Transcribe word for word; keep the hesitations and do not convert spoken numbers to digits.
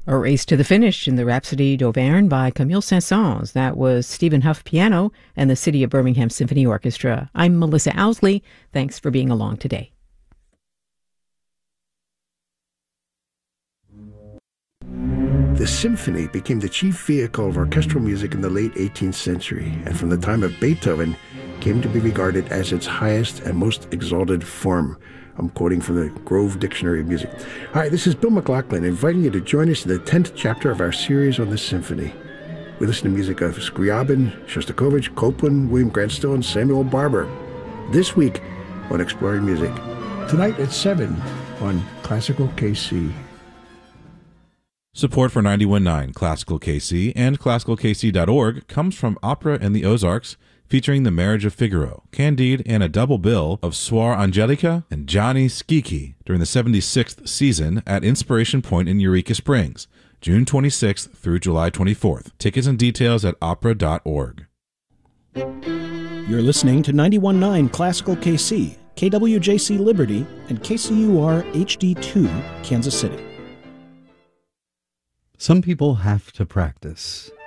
A Race to the Finish in the Rhapsody d'Auvergne by Camille Saint-Saëns. That was Stephen Huff piano and the City of Birmingham Symphony Orchestra. I'm Melissa Owsley. Thanks for being along today. The symphony became the chief vehicle of orchestral music in the late eighteenth century, and from the time of Beethoven came to be regarded as its highest and most exalted form. I'm quoting from the Grove Dictionary of Music. Hi, this is Bill McLaughlin, inviting you to join us in the tenth chapter of our series on the symphony. We listen to music of Scriabin, Shostakovich, Copland, William Grant Still, and Samuel Barber. This week on Exploring Music. Tonight at seven on Classical K C. Support for ninety-one point nine Classical K C and classical k c dot org comes from Opera in the Ozarks, featuring The Marriage of Figaro, Candide, and a double bill of Suor Angelica and Gianni Schicchi during the seventy-sixth season at Inspiration Point in Eureka Springs, June twenty-sixth through July twenty-fourth. Tickets and details at opera dot org. You're listening to ninety-one point nine Classical K C, K W J C Liberty, and K C U R H D two, Kansas City. Some people have to practice.